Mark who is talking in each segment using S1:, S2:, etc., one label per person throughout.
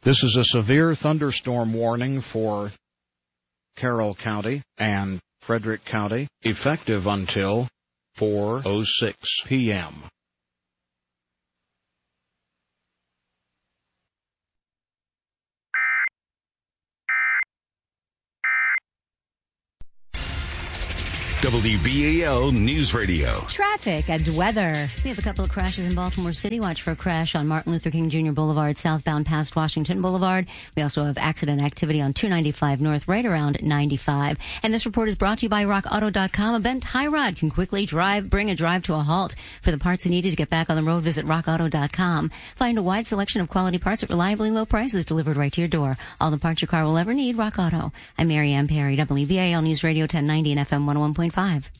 S1: This is a severe thunderstorm warning for Carroll County and Frederick County, effective until 4:06 p.m.
S2: WBAL News Radio.
S3: Traffic and weather.
S4: We have a couple of crashes in Baltimore City. Watch for a crash on Martin Luther King Jr. Boulevard, southbound past Washington Boulevard. We also have accident activity on 295 North, right around 95. And this report is brought to you by RockAuto.com. Event High Rod can quickly bring a drive to a halt. For the parts needed to get back on the road, visit RockAuto.com. Find a wide selection of quality parts at reliably low prices delivered right to your door. All the parts your car will ever need, Rock Auto. I'm Mary Ann Perry, WBAL News Radio 1090 and FM 101.5.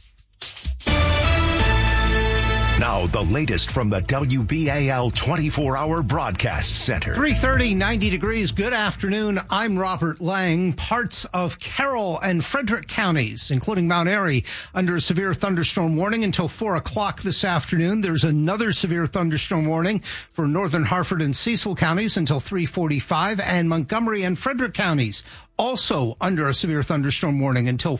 S2: Now, the latest from the WBAL 24-hour broadcast center.
S5: 3:30, 90 degrees. Good afternoon. I'm Robert Lang. Parts of Carroll and Frederick counties, including Mount Airy, under a severe thunderstorm warning until 4 o'clock this afternoon. There's another severe thunderstorm warning for northern Harford and Cecil counties until 3:45, and Montgomery and Frederick counties also under a severe thunderstorm warning until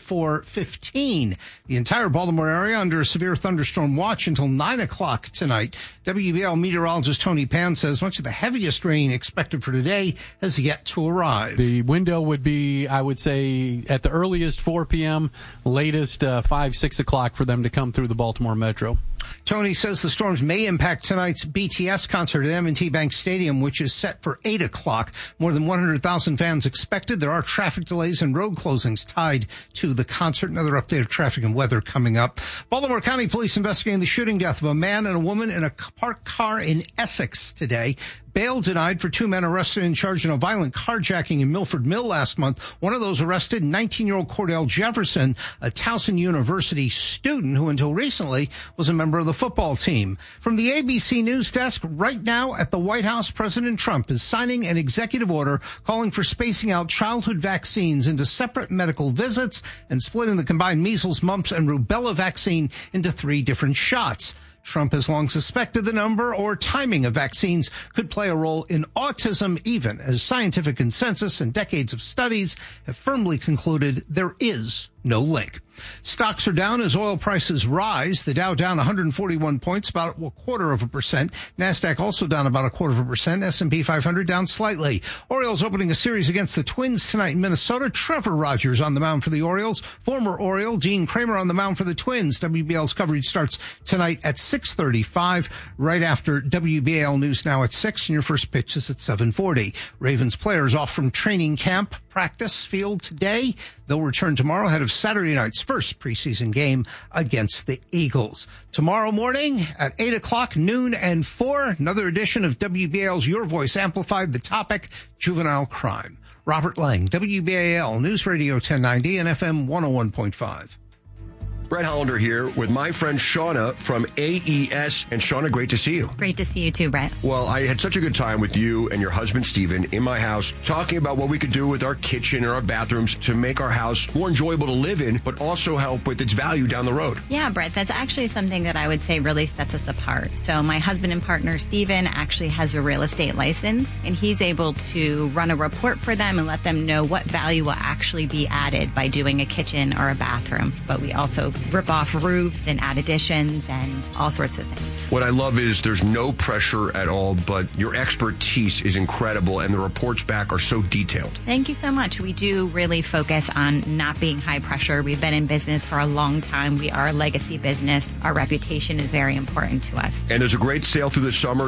S5: 4:15. The entire Baltimore area under a severe thunderstorm watch until 9 o'clock tonight. WBAL meteorologist Tony Pan says much of the heaviest rain expected for today has yet to arrive.
S6: The window would be, I would say, at the earliest 4 p.m., latest 5, 6 o'clock for them to come through the Baltimore Metro.
S5: Tony says the storms may impact tonight's BTS concert at M&T Bank Stadium, which is set for 8 o'clock. More than 100,000 fans expected. There are traffic delays and road closings tied to the concert. Another update of traffic and weather coming up. Baltimore County Police investigating the shooting death of a man and a woman in a parked car in Essex today. Bail denied for two men arrested and charged in a violent carjacking in Milford Mill last month. One of those arrested, 19-year-old Cordell Jefferson, a Towson University student who until recently was a member of the football team. From the ABC News Desk, right now at the White House, President Trump is signing an executive order calling for spacing out childhood vaccines into separate medical visits and splitting the combined measles, mumps, and rubella vaccine into 3 different shots. Trump has long suspected the number or timing of vaccines could play a role in autism, even as scientific consensus and decades of studies have firmly concluded there is no link. Stocks are down as oil prices rise. The Dow down 141 points, about 0.25%. NASDAQ also down about 0.25%. S&P 500 down slightly. Orioles opening a series against the Twins tonight in Minnesota. Trevor Rogers on the mound for the Orioles. Former Oriole Dean Kramer on the mound for the Twins. WBL's coverage starts tonight at 6:35, right after WBAL News Now at 6, and your first pitch is at 7:40. Ravens players off from training camp practice field today. They'll return tomorrow ahead of Saturday night's first preseason game against the Eagles. Tomorrow morning at 8 o'clock, noon, and 4, another edition of WBAL's Your Voice Amplified. The topic, juvenile crime. Robert Lang, WBAL News Radio 1090 and FM 101.5.
S7: Brett Hollander here with my friend Shauna from AES. And Shauna, great to see you.
S8: Great to see you too, Brett.
S7: Well, I had such a good time with you and your husband, Steven, in my house, talking about what we could do with our kitchen and our bathrooms to make our house more enjoyable to live in, but also help with its value down the road.
S8: Yeah, Brett, that's actually something that I would say really sets us apart. So my husband and partner, Steven, actually has a real estate license, and he's able to run a report for them and let them know what value will actually be added by doing a kitchen or a bathroom. But we also rip off roofs and add additions and all sorts of things.
S7: What I love is there's no pressure at all, but your expertise is incredible, and the reports back are so detailed.
S8: Thank you so much. We do really focus on not being high pressure. We've been in business for a long time. We are a legacy business. Our reputation is very important to us.
S7: And there's a great sale through the summer,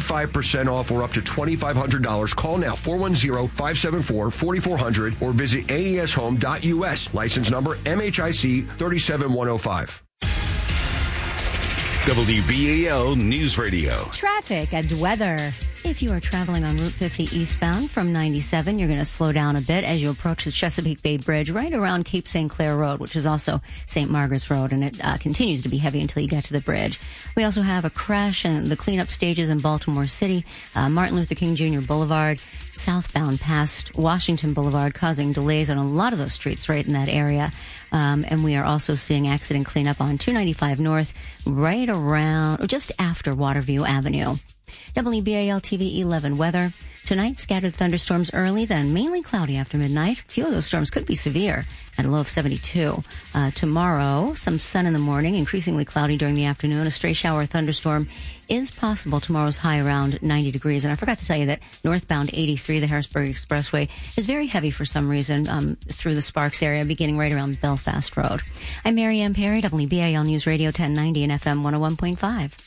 S7: 25% off or up to $2,500. Call now, 410-574-4400, or visit aeshome.us. License number MHIC 37105.
S2: WBAL News Radio.
S3: Traffic and weather.
S4: If you are traveling on Route 50 eastbound from 97, you're going to slow down a bit as you approach the Chesapeake Bay Bridge right around Cape St. Clair Road, which is also St. Margaret's Road, and it continues to be heavy until you get to the bridge. We also have a crash in the cleanup stages in Baltimore City, Martin Luther King Jr. Boulevard, southbound past Washington Boulevard, causing delays on a lot of those streets right in that area. And we are also seeing accident cleanup on 295 North, right around, just after Waterview Avenue. WBAL TV 11 weather. Tonight, scattered thunderstorms early, then mainly cloudy after midnight. A few of those storms could be severe at a low of 72. Tomorrow, some sun in the morning, increasingly cloudy during the afternoon. A stray shower or thunderstorm is possible. Tomorrow's high around 90 degrees. And I forgot to tell you that northbound 83, the Harrisburg Expressway, is very heavy for some reason through the Sparks area, beginning right around Belfast Road. I'm Mary Ann Perry, WBAL News Radio 1090 and FM 101.5.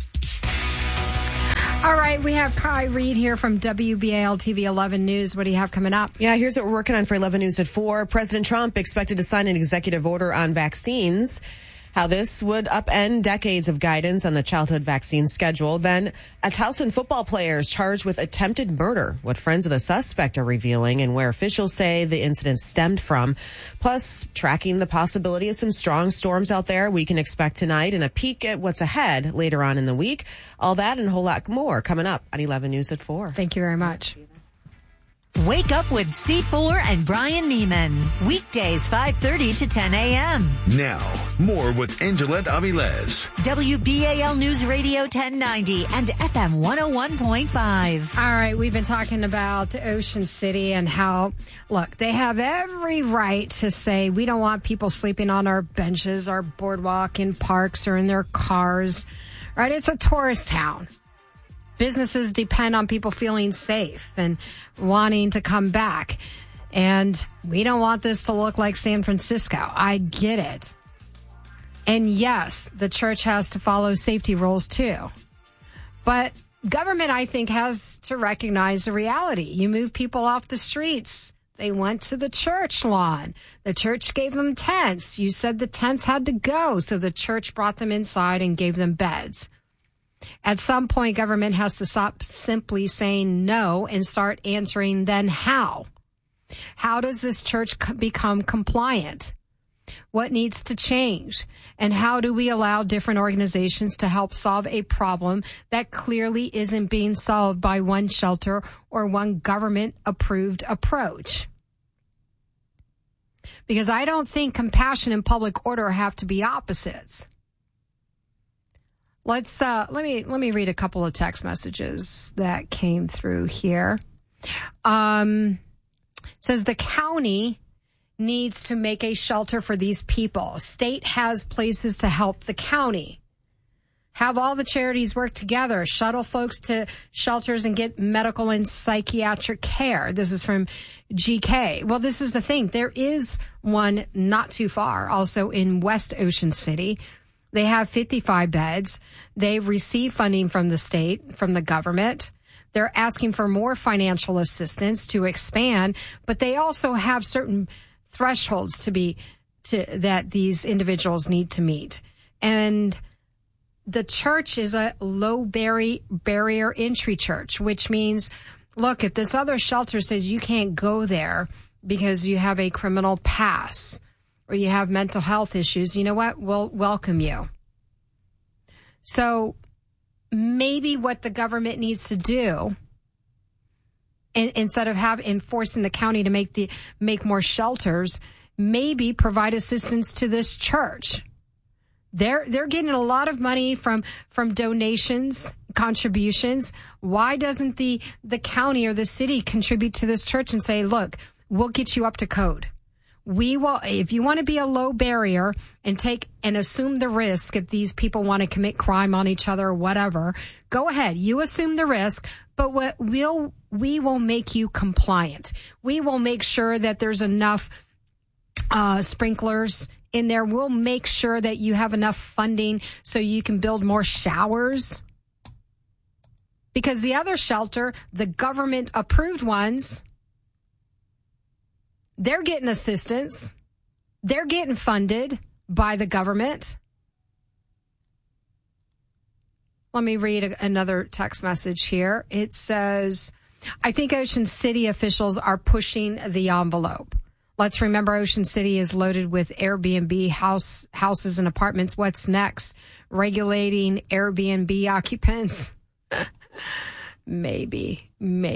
S9: All right, we have Kai Reed here from WBAL TV 11 News. What do you have coming up?
S10: Yeah, here's what we're working on for 11 News at 4. President Trump expected to sign an executive order on vaccines. How this would upend decades of guidance on the childhood vaccine schedule. Then, a Towson football player is charged with attempted murder. What friends of the suspect are revealing and where officials say the incident stemmed from. Plus, tracking the possibility of some strong storms out there we can expect tonight and a peek at what's ahead later on in the week. All that and a whole lot more coming up on 11 News at 4.
S9: Thank you very much.
S3: Wake up with C4 and Brian Neiman. Weekdays 5:30 to 10 a.m.
S11: Now, more with Angelette Avilés.
S3: WBAL News Radio 1090 and FM 101.5.
S9: All right, we've been talking about Ocean City and how, look, they have every right to say we don't want people sleeping on our benches, our boardwalk, in parks, or in their cars. Right? It's a tourist town. Businesses depend on people feeling safe and wanting to come back. And we don't want this to look like San Francisco. I get it. And yes, the church has to follow safety rules too. But government, I think, has to recognize the reality. You move people off the streets. They went to the church lawn. The church gave them tents. You said the tents had to go, so the church brought them inside and gave them beds. At some point, government has to stop simply saying no and start answering, then how? How does this church become compliant? What needs to change? And how do we allow different organizations to help solve a problem that clearly isn't being solved by one shelter or one government-approved approach? Because I don't think compassion and public order have to be opposites. Let me read a couple of text messages that came through here. It says the county needs to make a shelter for these people. State has places to help the county. Have all the charities work together, shuttle folks to shelters and get medical and psychiatric care. This is from GK. Well, this is the thing. There is one not too far, also in West Ocean City. They have 55 beds. They've received funding from the state, from the government. They're asking for more financial assistance to expand, but they also have certain thresholds that these individuals need to meet. And the church is a low barrier entry church, which means, look, if this other shelter says you can't go there because you have a criminal past, or you have mental health issues, you know what? We'll welcome you. So maybe what the government needs to do, instead of enforcing the county to make more shelters, maybe provide assistance to this church. They're getting a lot of money from donations, contributions. Why doesn't the county or the city contribute to this church and say, look, we'll get you up to code? We will, if you want to be a low barrier and take and assume the risk if these people want to commit crime on each other or whatever, go ahead. You assume the risk, but we will make you compliant. We will make sure that there's enough sprinklers in there. We'll make sure that you have enough funding so you can build more showers. Because the other shelter, the government approved ones, they're getting assistance. They're getting funded by the government. Let me read another text message here. It says, I think Ocean City officials are pushing the envelope. Let's remember Ocean City is loaded with Airbnb houses and apartments. What's next? Regulating Airbnb occupants? Maybe.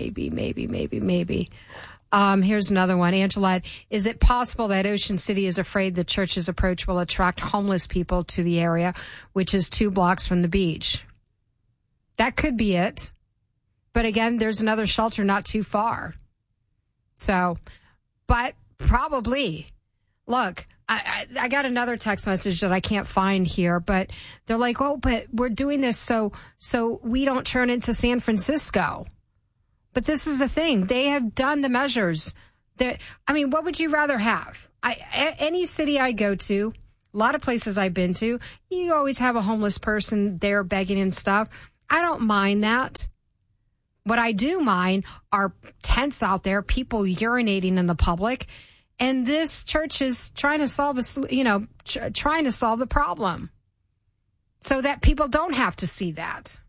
S9: Here's another one. Angela, is it possible that Ocean City is afraid the church's approach will attract homeless people to the area, which is 2 blocks from the beach? That could be it. But again, there's another shelter not too far. So, but probably, look, I got another text message that I can't find here, but they're like, oh, but we're doing this so we don't turn into San Francisco. But this is the thing. They have done the measures. What would you rather have? Any city I go to, a lot of places I've been to, you always have a homeless person there begging and stuff. I don't mind that. What I do mind are tents out there, people urinating in the public. And this church is trying to solve trying to solve the problem so that people don't have to see that.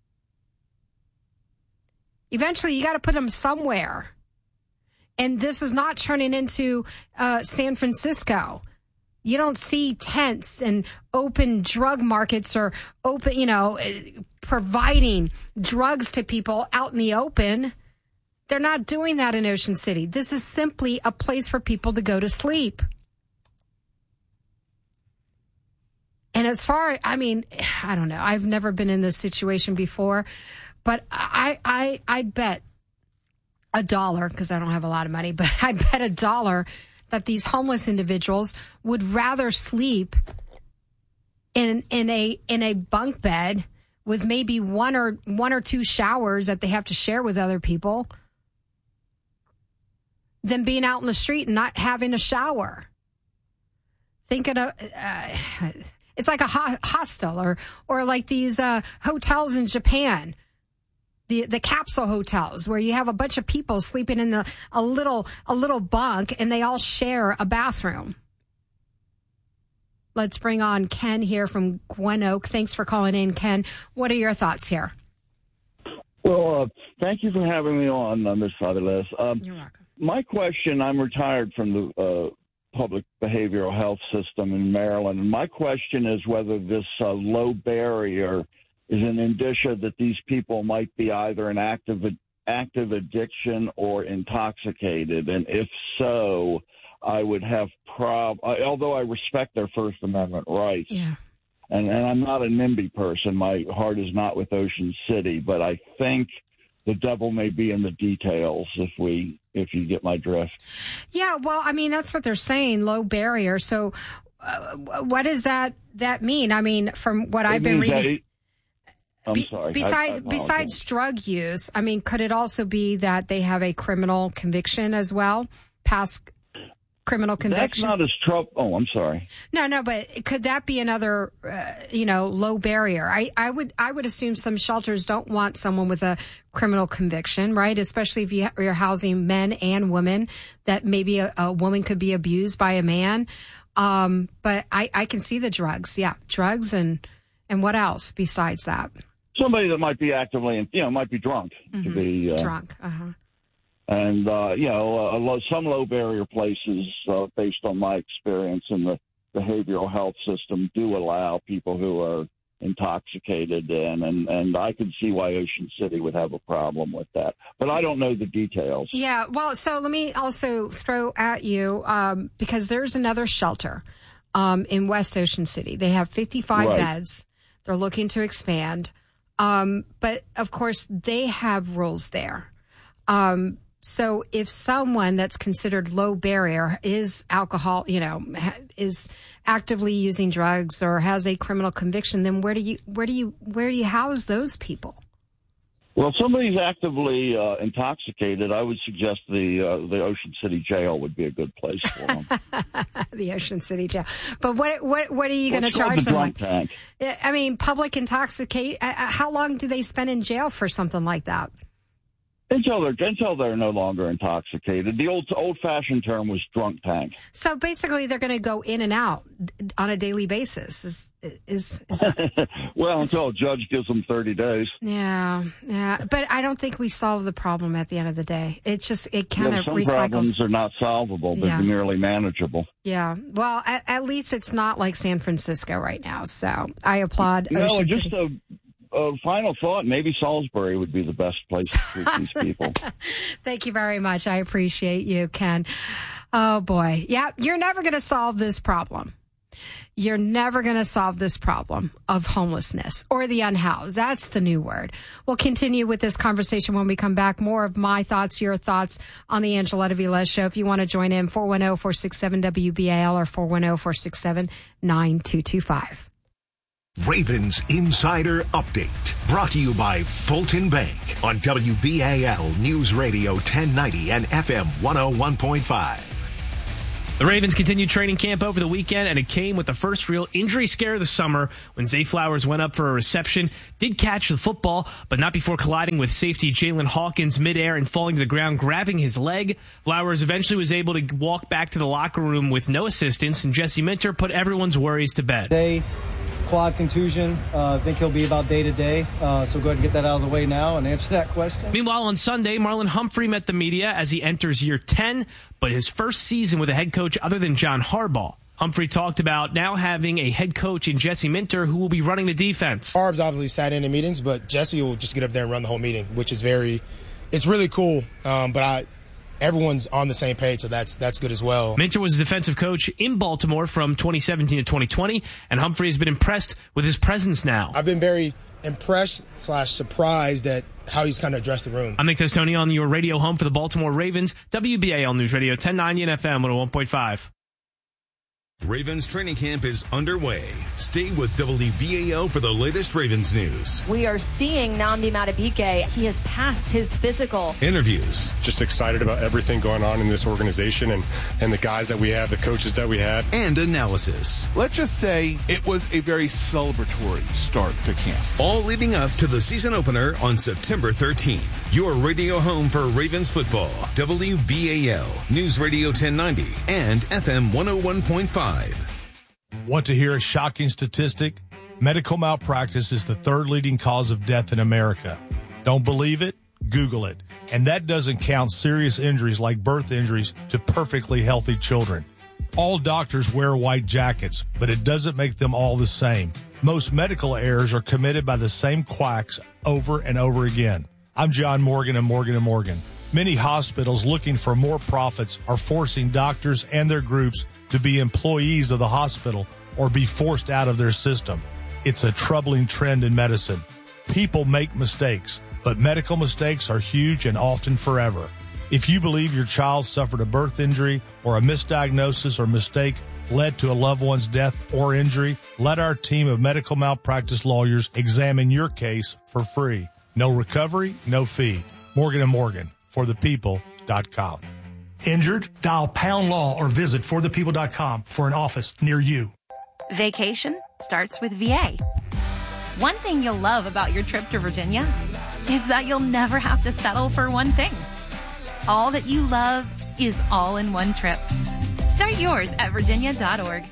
S9: Eventually, you got to put them somewhere. And this is not turning into San Francisco. You don't see tents and open drug markets or open, providing drugs to people out in the open. They're not doing that in Ocean City. This is simply a place for people to go to sleep. And as far, I don't know. I've never been in this situation before, but I bet $1, because I don't have a lot of money, but I bet $1 that these homeless individuals would rather sleep in a bunk bed with maybe one or two showers that they have to share with other people than being out in the street and not having a shower. Thinking of it's like a hostel or like these hotels in Japan, the capsule hotels where you have a bunch of people sleeping in a little bunk and they all share a bathroom. Let's bring on Ken here from Gwen Oak. Thanks for calling in, Ken. What are your thoughts here?
S12: Well, thank you for having me on, Ms. Aviles.
S9: You're welcome.
S12: My question, I'm retired from the public behavioral health system in Maryland, and my question is whether this low barrier is an indicia that these people might be either in active addiction or intoxicated, and if so, I would have although I respect their First Amendment rights.
S9: Yeah.
S12: And I'm not a NIMBY person. My heart is not with Ocean City, but I think the devil may be in the details if you get my drift.
S9: Yeah, well, that's what they're saying, low barrier. So what does that mean? From what I've been reading.
S12: I'm sorry.
S9: Besides drug use, could it also be that they have a criminal conviction as well? Past criminal conviction?
S12: That's not as trouble. Oh, I'm sorry.
S9: No, but could that be another, low barrier? I would assume some shelters don't want someone with a criminal conviction, right? Especially if you're housing men and women, that maybe a woman could be abused by a man. But I can see the drugs. Yeah, drugs and what else besides that?
S12: Somebody that might be actively, might be drunk.
S9: Mm-hmm.
S12: To be
S9: drunk. Uh-huh.
S12: And, some low barrier places, based on my experience in the behavioral health system, do allow people who are intoxicated in, and I can see why Ocean City would have a problem with that. But I don't know the details.
S9: Yeah, well, so let me also throw at you, because there's another shelter in West Ocean City. They have 55 beds. They're looking to expand. But, of course, they have rules there. So if someone that's considered low barrier is is actively using drugs or has a criminal conviction, then where do you house those people?
S12: Well, if somebody's actively intoxicated, I would suggest the Ocean City Jail would be a good place for them.
S9: The Ocean City Jail. But what are you going to charge them?
S12: Drunk tank.
S9: Public intoxicate. How long do they spend in jail for something like that?
S12: Until they're no longer intoxicated. The old-fashioned term was drunk tank.
S9: So basically, they're going to go in and out on a daily basis. Is
S12: well, until a judge gives them 30 days.
S9: Yeah. But I don't think we solve the problem at the end of the day. It kind of recycles.
S12: Some problems are not solvable, but merely manageable.
S9: Yeah. Well, at least it's not like San Francisco right now. So I applaud Ocean City.
S12: Final thought, maybe Salisbury would be the best place to treat these people.
S9: Thank you very much. I appreciate you, Ken. Oh, boy. Yeah, you're never going to solve this problem. you're never going to solve this problem of homelessness or the unhoused. That's the new word. We'll continue with this conversation when we come back. More of my thoughts, your thoughts on the Angeletta Velez Show. If you want to join in, 410-467-WBAL or 410-467-9225.
S2: Ravens Insider Update, brought to you by Fulton Bank on WBAL News Radio 1090 and FM 101.5.
S13: The Ravens continued training camp over the weekend, and it came with the first real injury scare of the summer when Zay Flowers went up for a reception, did catch the football, but not before colliding with safety Jalen Hawkins midair and falling to the ground, grabbing his leg. Flowers eventually was able to walk back to the locker room with no assistance, and Jesse Minter put everyone's worries to bed.
S14: Quad contusion. I think he'll be about day to day. So go ahead and get that out of the way now and answer that question.
S13: Meanwhile, on Sunday, Marlon Humphrey met the media as he enters year 10, but his first season with a head coach other than John Harbaugh. Humphrey talked about now having a head coach in Jesse Minter who will be running the defense.
S15: Harb's obviously sat in the meetings, but Jesse will just get up there and run the whole meeting, which is it's really cool. Everyone's on the same page, so that's good as well.
S13: Minter was a defensive coach in Baltimore from 2017 to 2020, and Humphrey has been impressed with his presence now.
S15: I've been very impressed / surprised at how he's kind of addressed the room.
S13: I'm Nick Testoni on your radio home for the Baltimore Ravens, WBAL News Radio 1090 and FM 101.5.
S11: Ravens training camp is underway. Stay with WBAL for the latest Ravens news.
S16: We are seeing Nnamdi Madubuike. He has passed his physical.
S11: Interviews.
S17: Just excited about everything going on in this organization and the guys that we have, the coaches that we have.
S11: And analysis.
S18: Let's just say it was a very celebratory start to camp.
S11: All leading up to the season opener on September 13th. Your radio home for Ravens football. WBAL, News Radio 1090 and FM 101.5.
S19: Want to hear a shocking statistic? Medical malpractice is the third leading cause of death in America. Don't believe it? Google it. And that doesn't count serious injuries like birth injuries to perfectly healthy children. All doctors wear white jackets, but it doesn't make them all the same. Most medical errors are committed by the same quacks over and over again. I'm John Morgan of Morgan & Morgan. Many hospitals looking for more profits are forcing doctors and their groups to be employees of the hospital or be forced out of their system. It's a troubling trend in medicine. People make mistakes, but medical mistakes are huge and often forever. If you believe your child suffered a birth injury or a misdiagnosis or mistake led to a loved one's death or injury, let our team of medical malpractice lawyers examine your case for free. No recovery, no fee. Morgan & Morgan, forthepeople.com.
S20: Injured? Dial #law or visit forthepeople.com for an office near you.
S21: Vacation starts with VA. One thing you'll love about your trip to Virginia is that you'll never have to settle for one thing. All that you love is all in one trip. Start yours at virginia.org.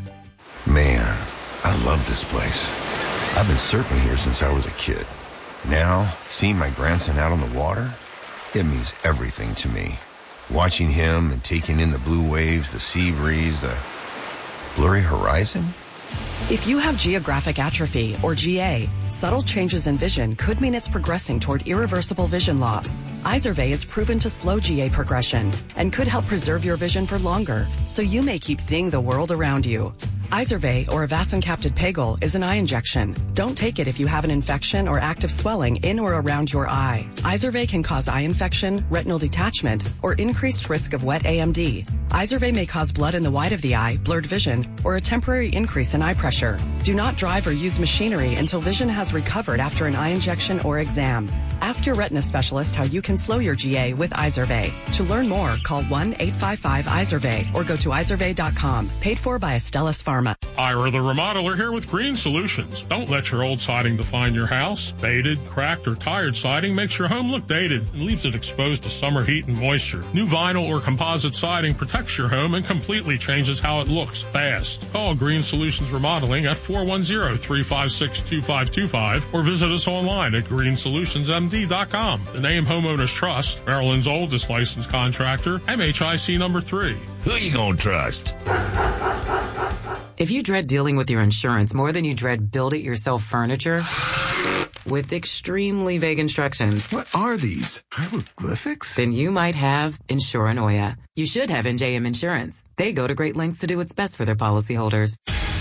S22: Man, I love this place. I've been surfing here since I was a kid. Now, seeing my grandson out on the water, it means everything to me. Watching him and taking in the blue waves, the sea breeze, the blurry horizon.
S23: If you have geographic atrophy, or GA, subtle changes in vision could mean it's progressing toward irreversible vision loss. Izervay is proven to slow GA progression and could help preserve your vision for longer, so you may keep seeing the world around you. Izervay, or avacincaptad pegol, is an eye injection. Don't take it if you have an infection or active swelling in or around your eye. Izervay can cause eye infection, retinal detachment, or increased risk of wet AMD. Izervay may cause blood in the white of the eye, blurred vision, or a temporary increase in eye pressure. Do not drive or use machinery until vision has recovered after an eye injection or exam. Ask your retina specialist how you can slow your GA with Izervay. To learn more, call 1-855-IZERVAY or go to izervay.com. Paid for by Astellas Pharma.
S24: Ira the Remodeler here with Green Solutions. Don't let your old siding define your house. Faded, cracked, or tired siding makes your home look dated and leaves it exposed to summer heat and moisture. New vinyl or composite siding protects your home and completely changes how it looks fast. Call Green Solutions Remodeling at 410-356-2525 or visit us online at greensolutionsmd.com. The name Homeowners Trust, Maryland's oldest licensed contractor, MHIC number 3.
S11: Who you gonna trust?
S25: If you dread dealing with your insurance more than you dread build-it-yourself furniture with extremely vague instructions.
S11: What are these? Hieroglyphics?
S25: Then you might have Insuranoia. You should have NJM Insurance. They go to great lengths to do what's best for their policyholders.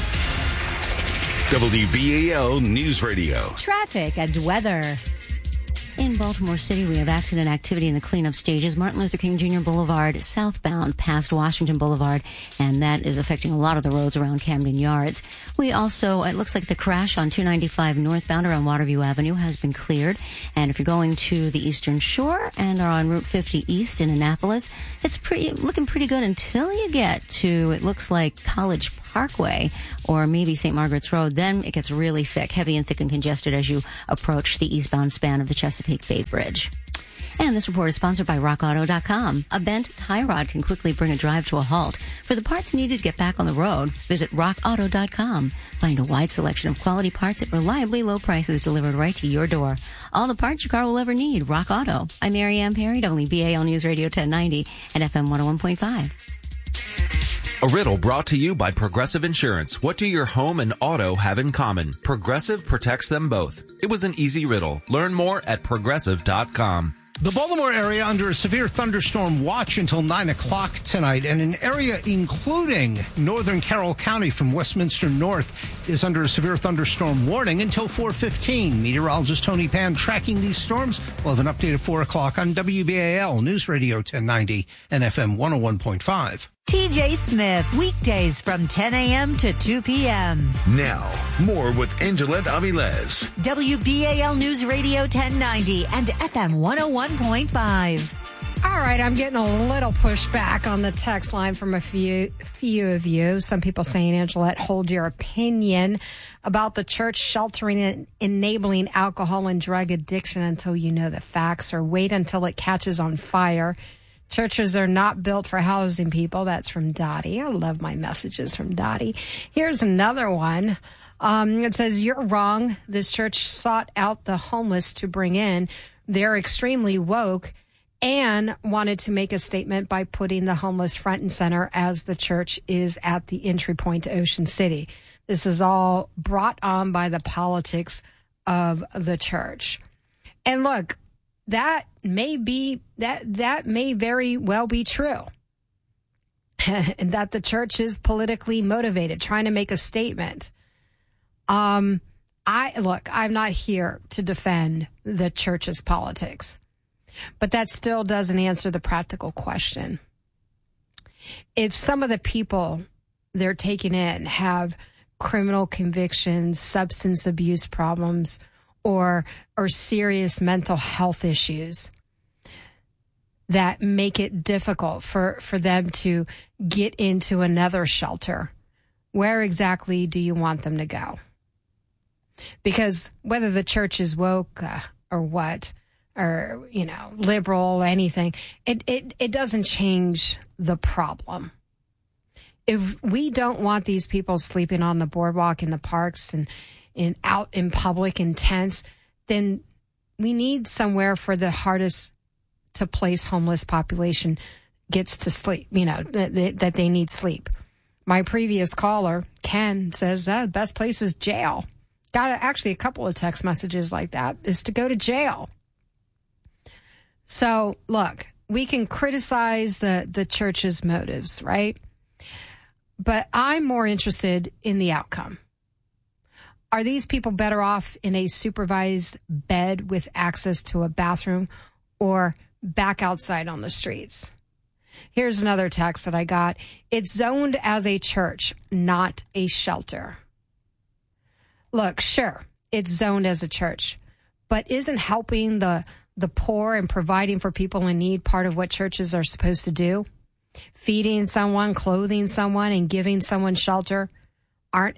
S11: WBAL News Radio.
S3: Traffic and weather.
S4: In Baltimore City, we have accident activity in the cleanup stages. Martin Luther King Jr. Boulevard, southbound past Washington Boulevard, and that is affecting a lot of the roads around Camden Yards. We also, it looks like the crash on 295 northbound around Waterview Avenue has been cleared. And if you're going to the Eastern Shore and are on Route 50 East in Annapolis, it's looking pretty good until you get to, it looks like College Parkway or maybe St. Margaret's Road. Then it gets really thick, heavy and thick and congested as you approach the eastbound span of the Chesapeake Bay Bridge. And this report is sponsored by RockAuto.com. A bent tie rod can quickly bring a drive to a halt. For the parts needed to get back on the road, visit RockAuto.com. Find a wide selection of quality parts at reliably low prices delivered right to your door. All the parts your car will ever need. Rock Auto. I'm Mary Ann Perry, WBAL News Radio 1090 and FM 101.5.
S1: A riddle brought to you by Progressive Insurance. What do your home and auto have in common? Progressive protects them both. It was an easy riddle. Learn more at Progressive.com.
S5: The Baltimore area under a severe thunderstorm watch until 9 o'clock tonight, and an area including northern Carroll County from Westminster north is under a severe thunderstorm warning until 4:15. Meteorologist Tony Pan tracking these storms. We'll have an update at 4 o'clock on WBAL News Radio 1090 and FM 101.5.
S3: TJ Smith, weekdays from 10 a.m. to 2 p.m.
S11: Now, more with Angelette Avilés.
S3: WBAL News Radio 1090 and FM 101.5.
S9: All right, I'm getting a little pushback on the text line from a few of you. Some people saying, Angelette, hold your opinion about the church sheltering and enabling alcohol and drug addiction until you know the facts, or wait until it catches on fire. Churches are not built for housing people. That's from Dottie. I love my messages from Dottie. Here's another one. It says, you're wrong. This church sought out the homeless to bring in. They're extremely woke and wanted to make a statement by putting the homeless front and center as the church is at the entry point to Ocean City. This is all brought on by the politics of the church. And look, that may very well be true. And that the church is politically motivated, trying to make a statement. I'm not here to defend the church's politics, but that still doesn't answer the practical question. If some of the people they're taking in have criminal convictions, substance abuse problems, or serious mental health issues that make it difficult for them to get into another shelter, where exactly do you want them to go? Because whether the church is woke or what, or, liberal or anything, it doesn't change the problem. If we don't want these people sleeping on the boardwalk, in the parks, and out in public in tents, then we need somewhere for the hardest to place homeless population gets to sleep, that they need sleep. My previous caller, Ken, says the best place is jail. Got actually a couple of text messages like that, is to go to jail. So look, we can criticize the church's motives, right? But I'm more interested in the outcome. Are these people better off in a supervised bed with access to a bathroom, or back outside on the streets? Here's another text that I got. It's zoned as a church, not a shelter. Look, sure, it's zoned as a church, but isn't helping the poor and providing for people in need part of what churches are supposed to do? Feeding someone, clothing someone, and giving someone shelter aren't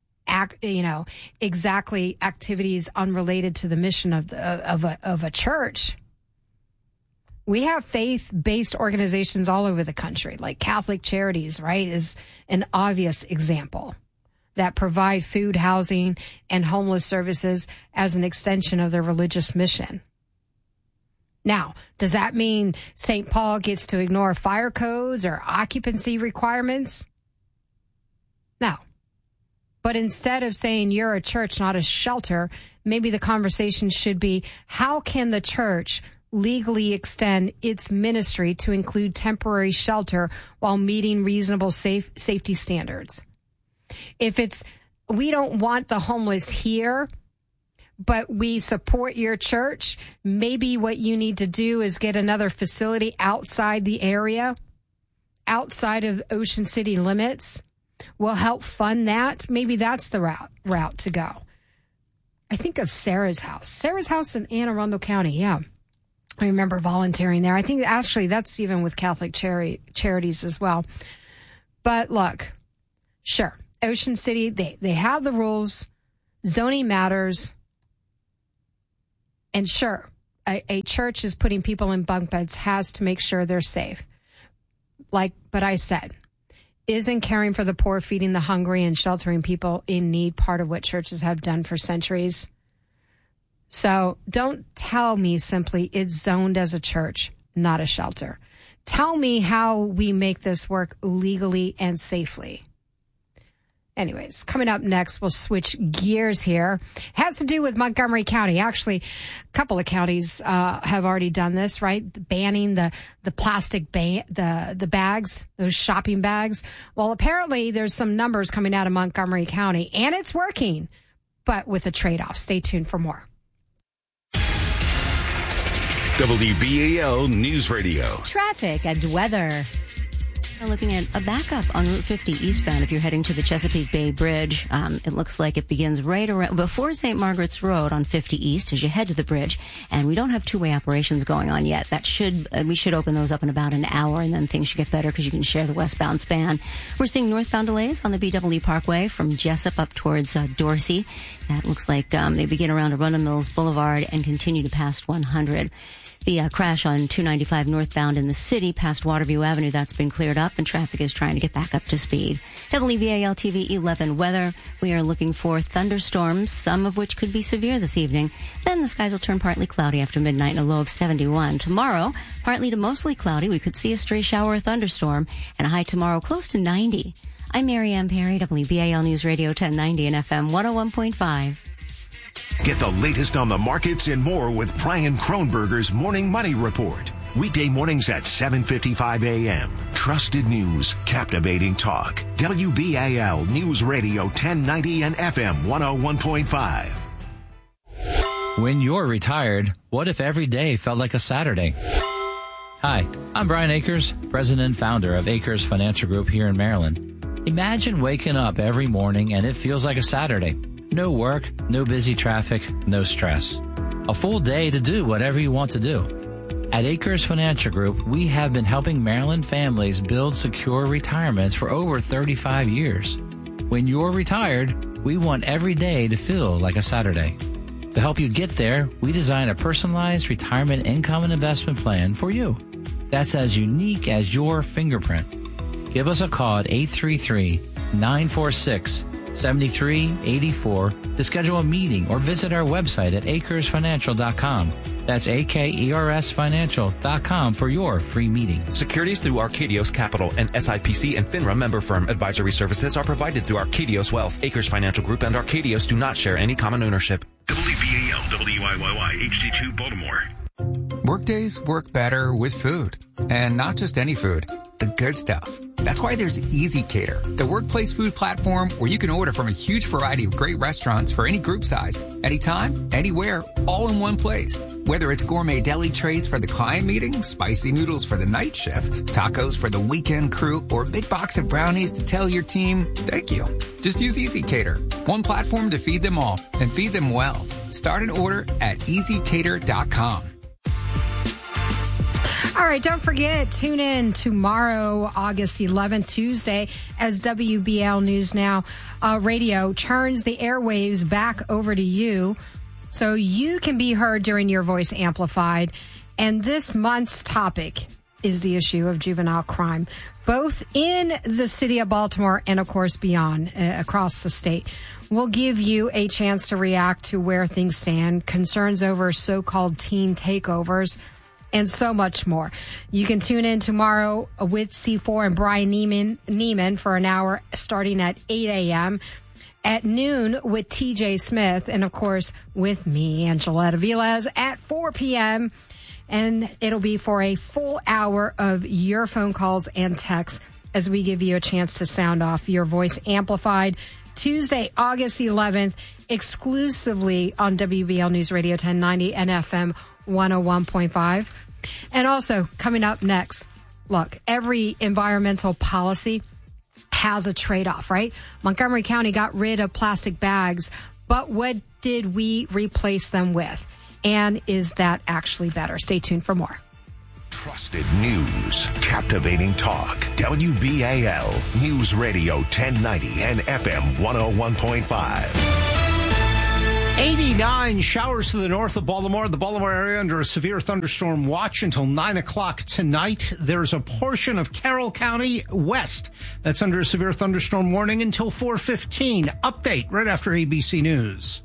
S9: exactly activities unrelated to the mission of a church. We have faith-based organizations all over the country, like Catholic Charities, right, is an obvious example, that provide food, housing, and homeless services as an extension of their religious mission. Now, does that mean St. Paul gets to ignore fire codes or occupancy requirements? No. But instead of saying you're a church, not a shelter, maybe the conversation should be, how can the church legally extend its ministry to include temporary shelter while meeting reasonable safety standards? If it's we don't want the homeless here, but we support your church. Maybe what you need to do is get another facility outside the area, outside of Ocean City limits. We'll help fund that. Maybe that's the route to go. I think of Sarah's house in Anne Arundel County. Yeah. I remember volunteering there. I think actually that's even with Catholic charities as well. But look, sure, Ocean City, they have the rules. Zoning matters. And sure, a church is putting people in bunk beds, has to make sure they're safe. But I said, isn't caring for the poor, feeding the hungry, and sheltering people in need part of what churches have done for centuries? So don't tell me simply it's zoned as a church, not a shelter. Tell me how we make this work legally and safely. Anyways, coming up next, we'll switch gears here. Has to do with Montgomery County. Actually, a couple of counties have already done this, right? Banning the plastic the bags, those shopping bags. Well, apparently there's some numbers coming out of Montgomery County, and it's working, but with a trade-off. Stay tuned for more.
S2: WBAL News Radio.
S3: Traffic and weather.
S4: We're looking at a backup on Route 50 eastbound if you're heading to the Chesapeake Bay Bridge. It looks like it begins right around before St. Margaret's Road on 50 East as you head to the bridge. And we don't have two-way operations going on yet. We should open those up in about an hour, and then things should get better because you can share the westbound span. We're seeing northbound delays on the BW Parkway from Jessup up towards Dorsey. That looks like they begin around Arundel Mills Boulevard and continue to past 100. The crash on 295 northbound in the city past Waterview Avenue, that's been cleared up, and traffic is trying to get back up to speed. WBAL TV 11 weather. We are looking for thunderstorms, some of which could be severe this evening. Then the skies will turn partly cloudy after midnight and a low of 71. Tomorrow, partly to mostly cloudy. We could see a stray shower or thunderstorm, and a high tomorrow close to 90. I'm Mary Ann Perry, WBAL News Radio 1090 and FM 101.5.
S2: Get the latest on the markets and more with Brian Kronberger's Morning Money Report. Weekday mornings at 7:55 a.m. Trusted news, captivating talk. WBAL News Radio 1090 and FM 101.5.
S6: When you're retired, what if every day felt like a Saturday? Hi, I'm Brian Akers, president and founder of Akers Financial Group here in Maryland. Imagine waking up every morning and it feels like a Saturday. No work, no busy traffic, no stress. A full day to do whatever you want to do. At Akers Financial Group, we have been helping Maryland families build secure retirements for over 35 years. When you're retired, we want every day to feel like a Saturday. To help you get there, we design a personalized retirement income and investment plan for you. That's as unique as your fingerprint. Give us a call at 833-946-7384 to schedule a meeting or visit our website at akersfinancial.com. That's AKERSfinancial.com for your free meeting.
S1: Securities through Arcadios Capital and SIPC and FINRA member firm. Advisory services are provided through Arcadios Wealth. Akers Financial Group and Arcadios do not share any common ownership.
S2: WBAL, WIYY, HD2 Baltimore.
S7: Workdays work better with food. And not just any food, the good stuff. That's why there's EasyCater, the workplace food platform where you can order from a huge variety of great restaurants for any group size, anytime, anywhere, all in one place. Whether it's gourmet deli trays for the client meeting, spicy noodles for the night shift, tacos for the weekend crew, or a big box of brownies to tell your team, thank you. Just use EasyCater, one platform to feed them all and feed them well. Start an order at easycater.com.
S9: All right, don't forget, tune in tomorrow, August 11th, Tuesday, as WBL News Now radio turns the airwaves back over to you so you can be heard during your voice amplified. And this month's topic is the issue of juvenile crime, both in the city of Baltimore and, of course, beyond, across the state. We'll give you a chance to react to where things stand, concerns over so-called teen takeovers, and so much more. You can tune in tomorrow with C4 and Brian Neiman for an hour starting at 8 a.m. At noon with TJ Smith, and of course with me, Angeletta Vilez, at 4 p.m. And it'll be for a full hour of your phone calls and texts as we give you a chance to sound off your voice amplified Tuesday, August 11th, exclusively on WBL News Radio 1090 and FM 101.5. And also, coming up next, look, every environmental policy has a trade-off, right? Montgomery County got rid of plastic bags, but what did we replace them with? And is that actually better? Stay tuned for more.
S2: Trusted news, captivating talk. WBAL News Radio 1090 and FM 101.5.
S5: 89 showers to the north of Baltimore. The Baltimore area under a severe thunderstorm watch until 9 o'clock tonight. There's a portion of Carroll County west that's under a severe thunderstorm warning until 4:15. Update right after ABC News.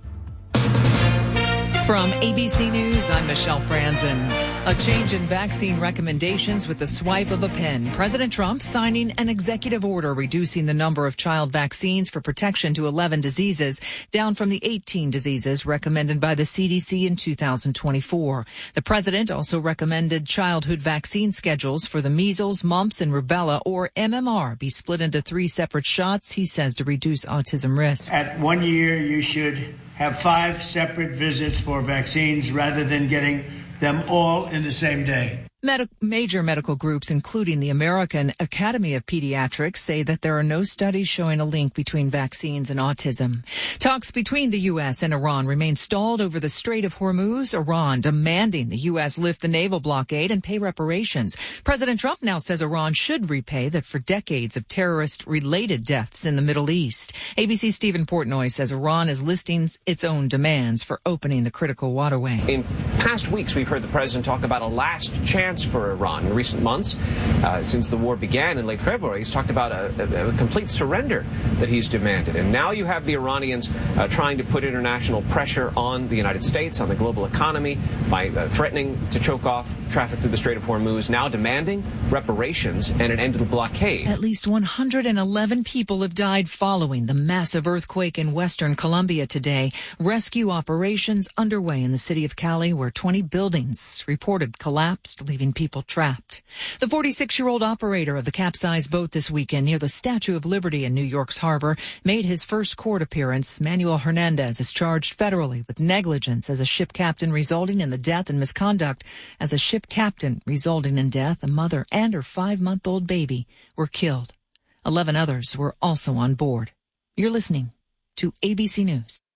S8: From ABC News, I'm Michelle Franzen. A change in vaccine recommendations with the swipe of a pen. President Trump signing an executive order reducing the number of child vaccines for protection to 11 diseases, down from the 18 diseases recommended by the CDC in 2024. The president also recommended childhood vaccine schedules for the measles, mumps, and rubella, or MMR, be split into 3 separate shots, he says, to reduce autism risks.
S10: At 1 year, you should have 5 separate visits for vaccines rather than getting them all in the same day.
S8: Major medical groups, including the American Academy of Pediatrics, say that there are no studies showing a link between vaccines and autism. Talks between the U.S. and Iran remain stalled over the Strait of Hormuz, Iran demanding the U.S. lift the naval blockade and pay reparations. President Trump now says Iran should repay that for decades of terrorist-related deaths in the Middle East. ABC's Stephen Portnoy says Iran is listing its own demands for opening the critical waterway.
S12: In past weeks, we've heard the president talk about a last chance for Iran. In recent months, since the war began in late February, he's talked about a complete surrender that he's demanded. And now you have the Iranians trying to put international pressure on the United States, on the global economy, by threatening to choke off traffic through the Strait of Hormuz, now demanding reparations and an end to the blockade.
S8: At least 111 people have died following the massive earthquake in western Colombia today. Rescue operations underway in the city of Cali, where 20 buildings reported collapsed, leaving people trapped. The 46-year-old operator of the capsized boat this weekend near the Statue of Liberty in New York's harbor made his first court appearance. Manuel Hernandez is charged federally with negligence as a ship captain, resulting in the death, and misconduct as a ship captain, resulting in death. A mother and her 5-month-old baby were killed. 11 others were also on board. You're listening to ABC News.